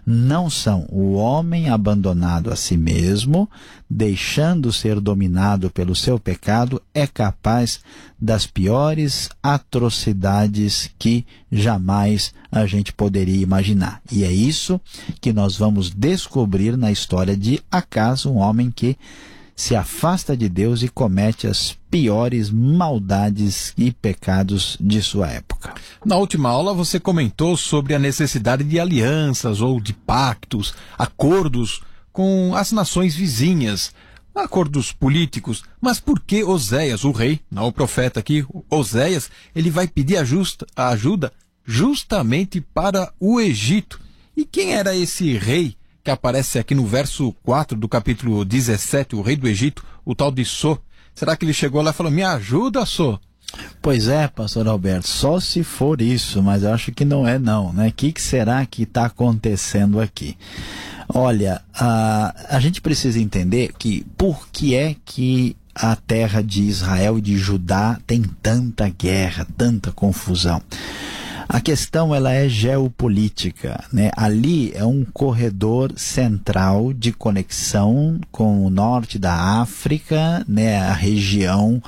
não são. O homem abandonado a si mesmo, deixando ser dominado pelo seu pecado, é capaz das piores atrocidades que jamais a gente poderia imaginar. E é isso que nós vamos descobrir na história de Acaz, um homem que se afasta de Deus e comete as piores maldades e pecados de sua época. Na última aula você comentou sobre a necessidade de alianças ou de pactos, acordos com as nações vizinhas, acordos políticos. Mas por que Oséias, o rei, não o profeta aqui, Oséias, ele vai pedir ajuda justamente para o Egito? E quem era esse rei que aparece aqui no verso 4 do capítulo 17, o rei do Egito, o tal de So? Será que ele chegou lá e falou, me ajuda, So? Pois é, pastor Alberto, só se for isso, mas eu acho que não é não, né? O que será que está acontecendo aqui? Olha, a gente precisa entender que por que é que a terra de Israel e de Judá tem tanta guerra, tanta confusão. A questão ela é geopolítica, né? Ali é um corredor central de conexão com o norte da África, né? A região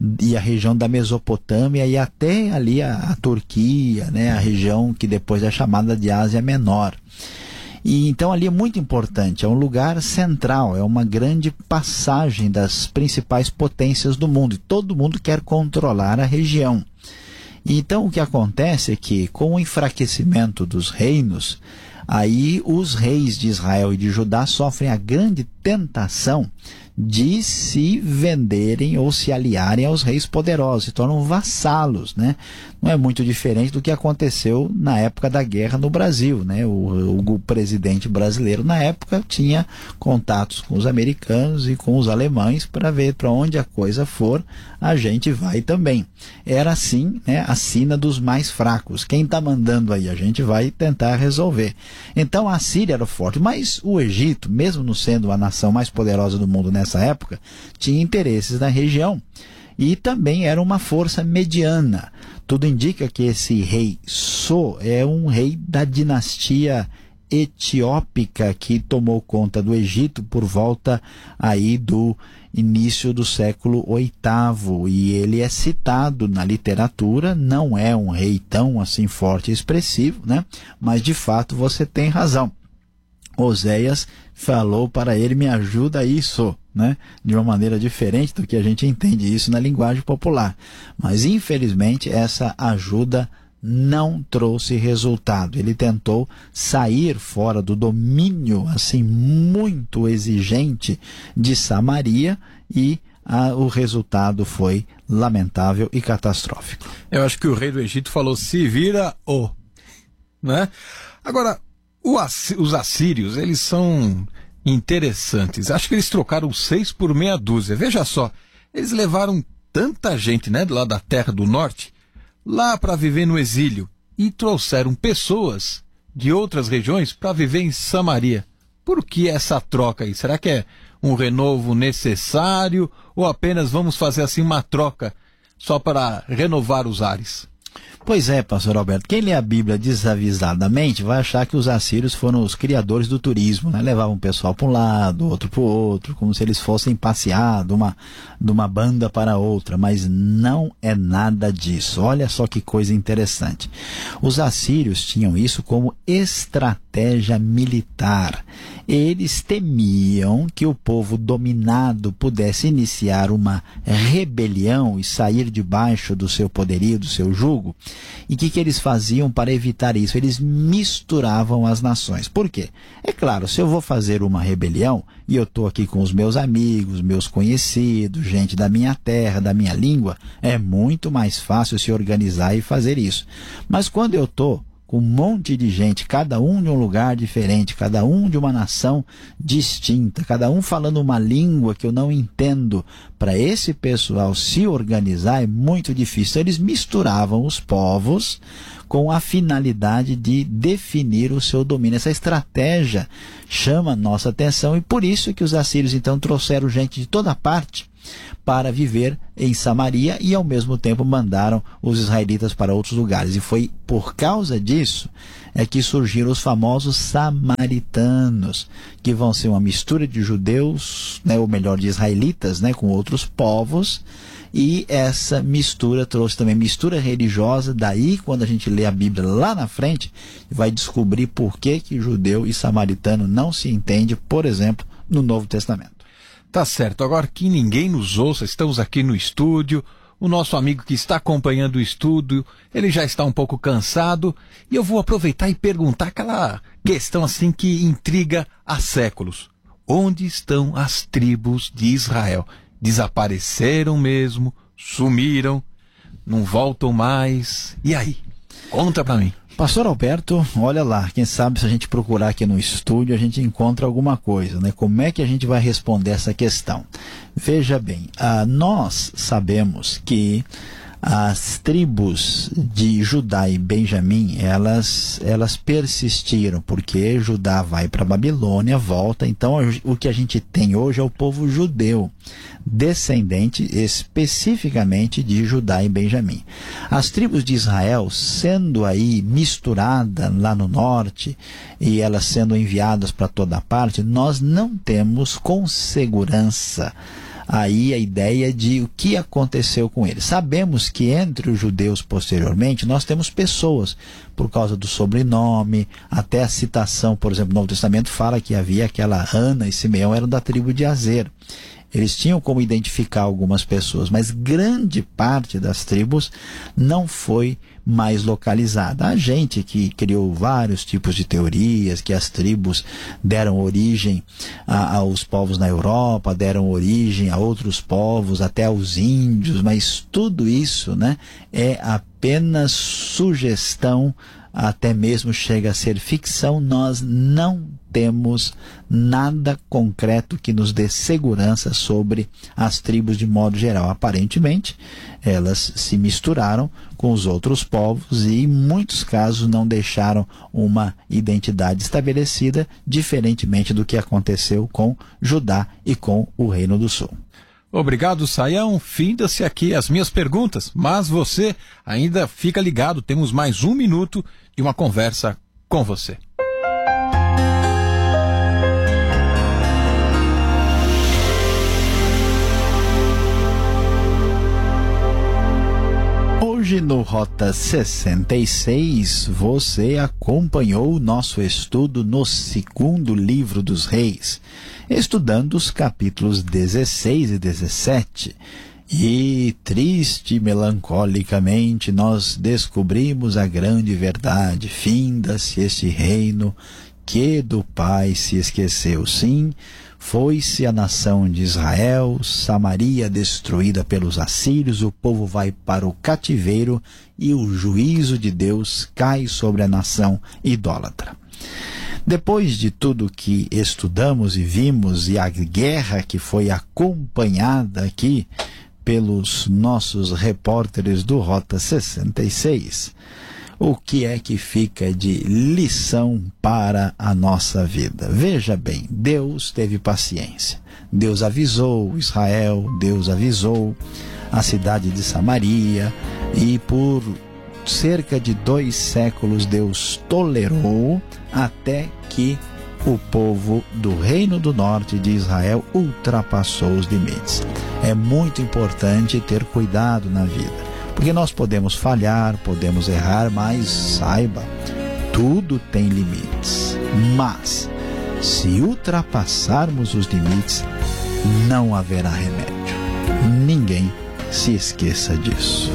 da Mesopotâmia e até ali a Turquia, né? A região que depois é chamada de Ásia Menor. E então ali é muito importante, é um lugar central, é uma grande passagem das principais potências do mundo e todo mundo quer controlar a região. Então o que acontece é que com o enfraquecimento dos reinos, aí os reis de Israel e de Judá sofrem a grande tentação de se venderem ou se aliarem aos reis poderosos, se tornam vassalos, né? Não é muito diferente do que aconteceu na época da guerra no Brasil, né? O presidente brasileiro na época tinha contatos com os americanos e com os alemães para ver para onde a coisa for, a gente vai também. Era assim, né? A sina dos mais fracos. Quem está mandando aí, a gente vai tentar resolver. Então a Síria era forte, mas o Egito, mesmo não sendo a nação mais poderosa do mundo nessa época, tinha interesses na região e também era uma força mediana. Tudo indica que esse rei So é um rei da dinastia etiópica que tomou conta do Egito por volta aí do início do século VIII, e ele é citado na literatura, não é um rei tão assim forte e expressivo, né? Mas de fato você tem razão. Oséias falou para ele, me ajuda isso, né? De uma maneira diferente do que a gente entende isso na linguagem popular. Mas infelizmente essa ajuda não trouxe resultado. Ele tentou sair fora do domínio assim muito exigente de Samaria e o resultado foi lamentável e catastrófico. Eu acho que o rei do Egito falou, se vira, né? Agora, os assírios, eles são interessantes. Acho que eles trocaram 6 por meia dúzia. Veja só, eles levaram tanta gente, né, lá da terra do norte, lá para viver no exílio, e trouxeram pessoas de outras regiões para viver em Samaria. Por que essa troca aí? Será que é um renovo necessário ou apenas vamos fazer assim uma troca só para renovar os ares? Pois é, pastor Alberto, quem lê a Bíblia desavisadamente vai achar que os assírios foram os criadores do turismo, né? Levavam o pessoal para um lado, outro para o outro, como se eles fossem passear de uma banda para outra, mas não é nada disso. Olha só que coisa interessante. Os assírios tinham isso como estratégia militar. Eles temiam que o povo dominado pudesse iniciar uma rebelião e sair debaixo do seu poderio, do seu jugo. E o que eles faziam para evitar isso? Eles misturavam as nações. Por quê? É claro, se eu vou fazer uma rebelião e eu estou aqui com os meus amigos, meus conhecidos, gente da minha terra, da minha língua, é muito mais fácil se organizar e fazer isso. Mas quando eu estou com um monte de gente, cada um de um lugar diferente, cada um de uma nação distinta, cada um falando uma língua que eu não entendo, para esse pessoal se organizar é muito difícil. Eles misturavam os povos com a finalidade de definir o seu domínio. Essa estratégia chama a nossa atenção e por isso que os assírios então trouxeram gente de toda parte para viver em Samaria e ao mesmo tempo mandaram os israelitas para outros lugares. E foi por causa disso que surgiram os famosos samaritanos, que vão ser uma mistura de judeus, né, ou melhor, de israelitas, né, com outros povos. E essa mistura trouxe também mistura religiosa. Daí, quando a gente lê a Bíblia lá na frente, vai descobrir por que judeu e samaritano não se entende, por exemplo, no Novo Testamento. Tá certo. Agora que ninguém nos ouça, estamos aqui no estúdio. O nosso amigo que está acompanhando o estudo, ele já está um pouco cansado. E eu vou aproveitar e perguntar aquela questão assim que intriga há séculos. Onde estão as tribos de Israel? Desapareceram mesmo? Sumiram? Não voltam mais? E aí? Conta pra mim. Pastor Alberto, olha lá, quem sabe se a gente procurar aqui no estúdio a gente encontra alguma coisa, né? Como é que a gente vai responder essa questão? Veja bem, nós sabemos que as tribos de Judá e Benjamim, elas persistiram, porque Judá vai para a Babilônia, volta. Então o que a gente tem hoje é o povo judeu, descendente especificamente de Judá e Benjamim. As tribos de Israel, sendo aí misturada lá no norte, e elas sendo enviadas para toda parte, nós não temos com segurança aí a ideia de o que aconteceu com eles. Sabemos que entre os judeus posteriormente nós temos pessoas, por causa do sobrenome, até a citação, por exemplo, no Novo Testamento fala que havia aquela Ana e Simeão eram da tribo de Azer. Eles tinham como identificar algumas pessoas, mas grande parte das tribos não foi mais localizada. A gente que criou vários tipos de teorias, que as tribos deram origem aos povos na Europa, deram origem a outros povos, até aos índios, mas tudo isso, né, é apenas sugestão, até mesmo chega a ser ficção. Nós não temos nada concreto que nos dê segurança sobre as tribos de modo geral. Aparentemente, elas se misturaram com os outros povos e, em muitos casos, não deixaram uma identidade estabelecida, diferentemente do que aconteceu com Judá e com o Reino do Sul. Obrigado, Saião. Finda-se aqui as minhas perguntas, mas você ainda fica ligado. Temos mais 1 minuto de uma conversa com você. Hoje no Rota 66, você acompanhou o nosso estudo no 2º livro dos Reis, estudando os capítulos 16 e 17. E, triste e melancolicamente, nós descobrimos a grande verdade. Finda-se este reino que do Pai se esqueceu. Sim, foi-se a nação de Israel, Samaria destruída pelos assírios, o povo vai para o cativeiro e o juízo de Deus cai sobre a nação idólatra. Depois de tudo que estudamos e vimos, e a guerra que foi acompanhada aqui pelos nossos repórteres do Rota 66, o que é que fica de lição para a nossa vida? Veja bem, Deus teve paciência. Deus avisou Israel, Deus avisou a cidade de Samaria, e por cerca de 2 séculos Deus tolerou até que o povo do Reino do Norte de Israel ultrapassou os limites. É muito importante ter cuidado na vida, porque nós podemos falhar, podemos errar, mas saiba, tudo tem limites. Mas, se ultrapassarmos os limites, não haverá remédio. Ninguém se esqueça disso.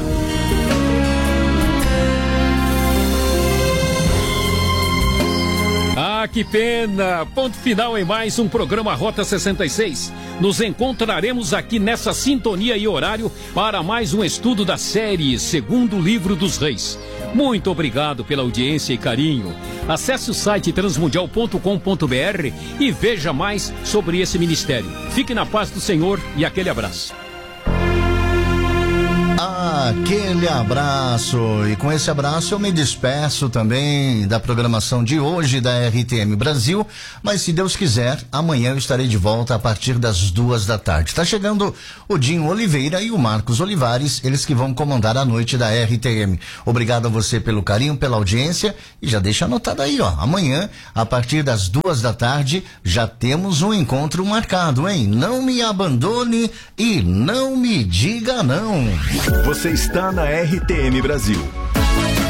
Ah, que pena! Ponto final em mais um programa Rota 66. Nos encontraremos aqui nessa sintonia e horário para mais um estudo da série 2º Livro dos Reis. Muito obrigado pela audiência e carinho. Acesse o site transmundial.com.br e veja mais sobre esse ministério. Fique na paz do Senhor e aquele abraço. Aquele abraço, e com esse abraço eu me despeço também da programação de hoje da RTM Brasil, mas se Deus quiser, amanhã eu estarei de volta a partir das 2h. Tá chegando o Dinho Oliveira e o Marcos Olivares, eles que vão comandar a noite da RTM. Obrigado a você pelo carinho, pela audiência, e já deixa anotado aí, ó, amanhã, a partir das 2h, já temos um encontro marcado, hein? Não me abandone e não me diga não. Você está na RTM Brasil.